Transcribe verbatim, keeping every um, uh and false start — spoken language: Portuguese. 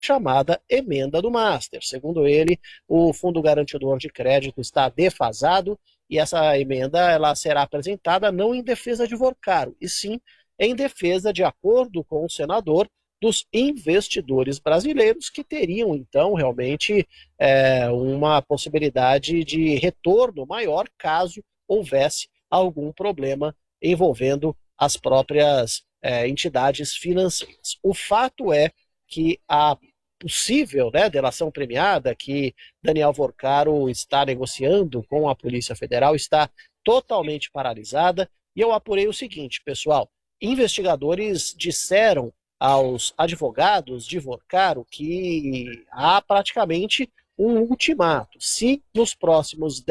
chamada emenda do Master. Segundo ele, o Fundo Garantidor de Crédito está defasado e essa emenda ela será apresentada não em defesa de Vorcaro, e sim em defesa, de acordo com o senador, dos investidores brasileiros que teriam, então, realmente é, uma possibilidade de retorno maior caso houvesse algum problema envolvendo as próprias é, entidades financeiras. O fato é que a possível, né, delação premiada que Daniel Vorcaro está negociando com a Polícia Federal está totalmente paralisada. E eu apurei o seguinte, pessoal: investigadores disseram aos advogados de Vorcaro que há praticamente um ultimato. Se nos próximos